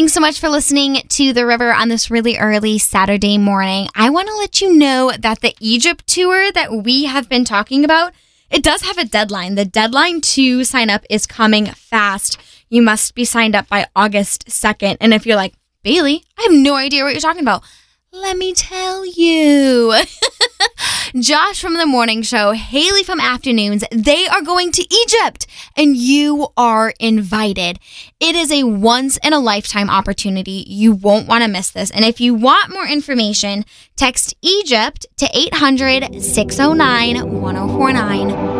Thanks so much for listening to The River on this really early Saturday morning. I want to let you know that the Egypt tour that we have been talking about, it does have a deadline. The deadline to sign up is coming fast. You must be signed up by August 2nd. And if you're like, Bailey, I have no idea what you're talking about, let me tell you. Josh from The Morning Show, Haley from Afternoons, they are going to Egypt, and you are invited. It is a once-in-a-lifetime opportunity. You won't want to miss this. And if you want more information, text Egypt to 800-609-1049.